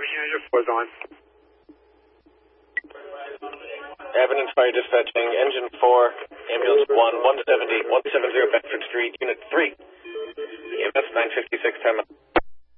Unit 4's on. Evidence fire dispatching, engine 4, ambulance 1, 170 Bedford Street, Unit 3.